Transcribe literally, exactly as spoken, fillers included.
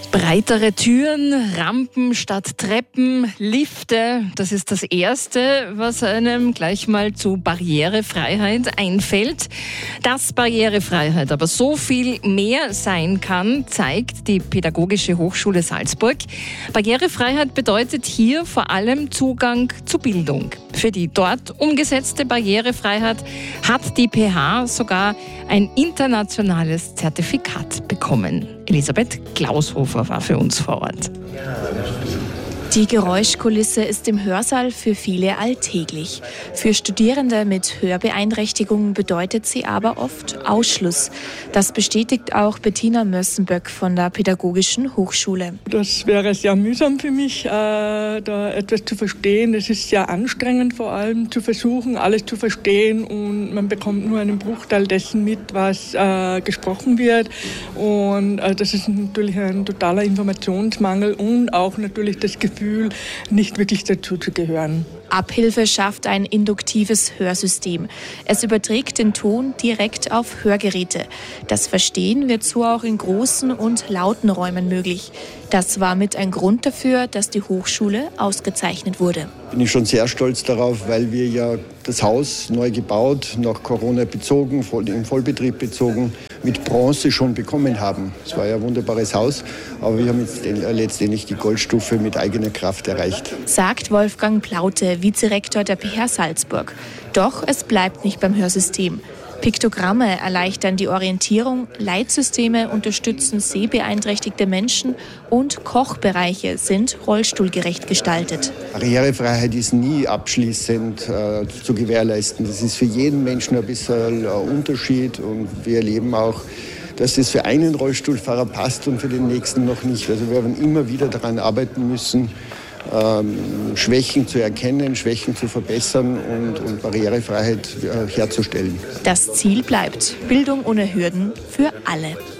Breitere Türen, Rampen statt Treppen, Lifte, das ist das Erste, was einem gleich mal zu Barrierefreiheit einfällt. Dass Barrierefreiheit aber so viel mehr sein kann, zeigt die Pädagogische Hochschule Salzburg. Barrierefreiheit bedeutet hier vor allem Zugang zu Bildung. Für die dort umgesetzte Barrierefreiheit hat die P H sogar ein internationales Zertifikat bekommen. Elisabeth Klaushofer war für uns vor Ort. Die Geräuschkulisse ist im Hörsaal für viele alltäglich. Für Studierende mit Hörbeeinträchtigungen bedeutet sie aber oft Ausschluss. Das bestätigt auch Bettina Mössenböck von der Pädagogischen Hochschule. Das wäre sehr mühsam für mich, äh, da etwas zu verstehen. Es ist sehr anstrengend, vor allem zu versuchen, alles zu verstehen, und man bekommt nur einen Bruchteil dessen mit, was äh, gesprochen wird. Und äh, das ist natürlich ein totaler Informationsmangel und auch natürlich das Gefühl, nicht wirklich dazu zu gehören. Abhilfe schafft ein induktives Hörsystem. Es überträgt den Ton direkt auf Hörgeräte. Das Verstehen wird so auch in großen und lauten Räumen möglich. Das war mit ein Grund dafür, dass die Hochschule ausgezeichnet wurde. Bin ich schon sehr stolz darauf, weil wir ja das Haus neu gebaut, nach Corona bezogen, im Vollbetrieb bezogen, mit Bronze schon bekommen haben. Es war ja ein wunderbares Haus, aber wir haben jetzt letztendlich die Goldstufe mit eigener Kraft erreicht. Sagt Wolfgang Plaute, Vizerektor der P H Salzburg. Doch es bleibt nicht beim Hörsystem. Piktogramme erleichtern die Orientierung, Leitsysteme unterstützen sehbeeinträchtigte Menschen und Kochbereiche sind rollstuhlgerecht gestaltet. Barrierefreiheit ist nie abschließend äh, zu gewährleisten. Das ist für jeden Menschen ein bisschen ein Unterschied, und wir erleben auch, dass das für einen Rollstuhlfahrer passt und für den nächsten noch nicht. Also wir werden immer wieder daran arbeiten müssen, Ähm, Schwächen zu erkennen, Schwächen zu verbessern und, und Barrierefreiheit äh, herzustellen. Das Ziel bleibt Bildung ohne Hürden für alle.